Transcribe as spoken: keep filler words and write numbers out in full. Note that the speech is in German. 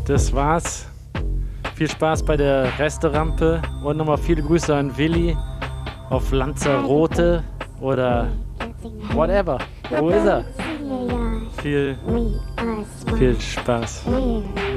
das war's. Viel Spaß bei der Resterampe und nochmal viele Grüße an Willi auf Lanzarote oder whatever. Wo ist er? Viel, viel Spaß.